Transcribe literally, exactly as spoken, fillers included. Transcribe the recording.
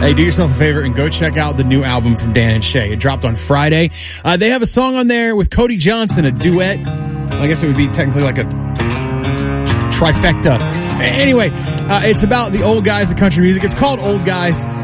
Hey, do yourself a favor and go check out the new album from Dan and Shay. It dropped on Friday. Uh, they have a song on there with Cody Johnson, a duet. I guess it would be technically like a trifecta. Anyway, uh, it's about the old guys of country music. It's called Old Guys.